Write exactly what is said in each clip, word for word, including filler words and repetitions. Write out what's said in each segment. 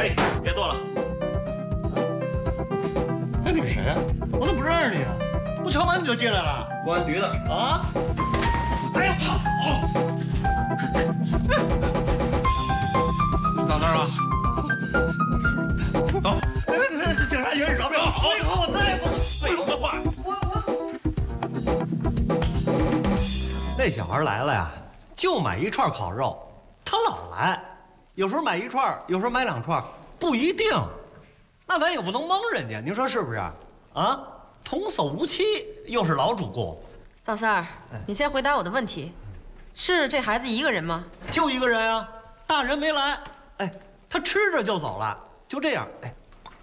哎，别坐了。哎，你是谁呀？我怎么不认识你啊？不敲门你就进来了？ 公安局的啊？哎呀，跑！ 到那儿了。走。 警察局饶不了，我以后我再也不废话话。那小孩来了呀，就买一串烤肉，他老来，有时候买一串，有时候买两串，不一定。那咱也不能蒙人家，您说是不是？啊，童叟无欺，又是老主顾。 赵三儿，你先回答我的问题，是这孩子一个人吗？ 就一个人啊，大人没来。哎，他吃着就走了，就这样。哎，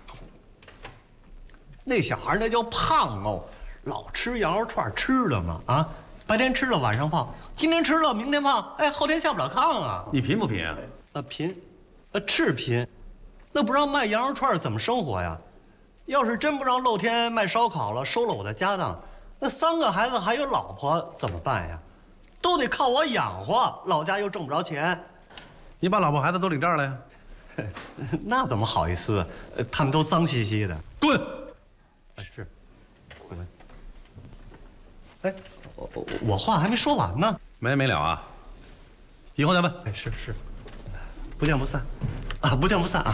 那小孩那叫胖哦，老吃羊肉串吃的嘛啊，白天吃了晚上胖，今天吃了明天胖，哎，后天下不了炕啊。 你贫不贫啊？ 啊贫，啊是贫，那不让卖羊肉串怎么生活呀？要是真不让露天卖烧烤了，收了我的家当，那三个孩子还有老婆怎么办呀？都得靠我养活，老家又挣不着钱。 你把老婆孩子都领这儿来呀？ 那怎么好意思？呃，他们都脏兮兮的。 滚！ 是，滚。哎，我我我话还没说完呢。 没完没了啊！以后再问。 哎，是是，不见不散，啊，不见不散啊。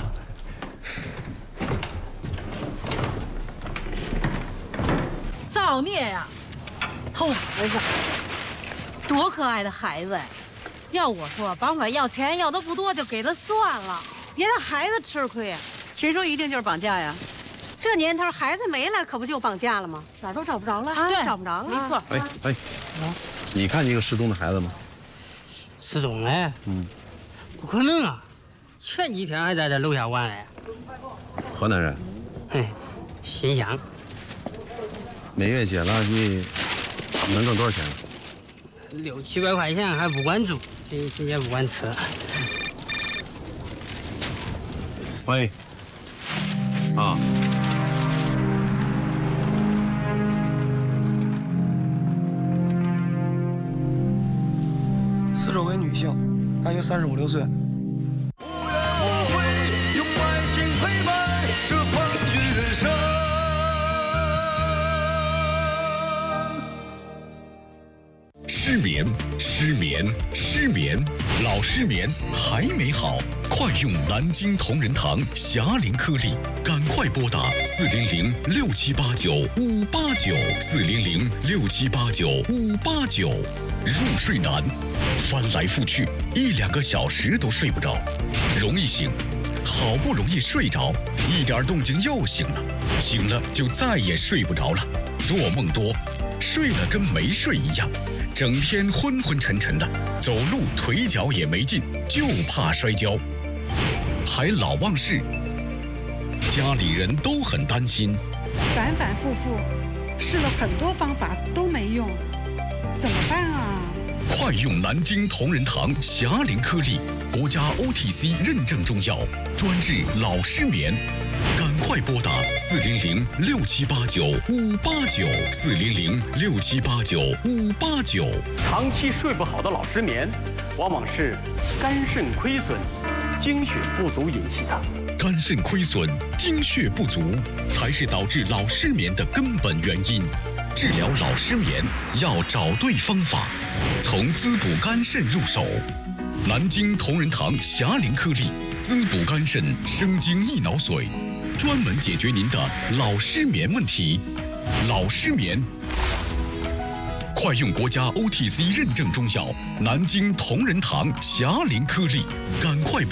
造孽呀！偷孩子，多可爱的孩子呀！要我说，甭管要钱要的不多，就给他算了，别让孩子吃亏呀。 谁说一定就是绑架呀？ 这年头孩子没了，可不就绑架了吗？哪儿都找不着了， 啊、对， 找不着了。 没错。 哎哎，你看这个失踪的孩子吗？ 失踪了？嗯，不可能啊！前几天还在这楼下玩哎。 河南人。 哎，新乡。 每月结了你能挣多少钱？ 六七百块钱还不管住，这这也不管吃。 喂。啊。 死者为女性，大约三十五六岁。无怨无悔，用爱情陪伴这风雨人生。 失眠，失眠，失眠，老失眠还没好，快用南京同仁堂霞龄颗粒，赶快拨打四零零六七八九五八九四零零六七八九五八九。入睡难，翻来覆去一两个小时都睡不着，容易醒，好不容易睡着，一点动静又醒了，醒了就再也睡不着了，做梦多，睡了跟没睡一样，整天昏昏沉沉的，走路腿脚也没劲，就怕摔跤，还老忘事，家里人都很担心， 反反复复试了很多方法都没用，怎么办啊？ 快用南京同仁堂霞龄颗粒，国家 O T C 认证中药，专治老失眠。赶快拨打四零零六七八九五八九四零零六七八九五八九。 长期睡不好的老失眠，往往是肝肾亏损、精血不足引起的。 肝肾亏损、精血不足才是导致老失眠的根本原因。治疗老失眠要找对方法，从滋补肝肾入手。南京同仁堂霞龄颗粒，滋补肝肾，生津益脑髓，专门解决您的老失眠问题。老失眠，快用国家 O T C 认证中药南京同仁堂霞龄颗粒，赶快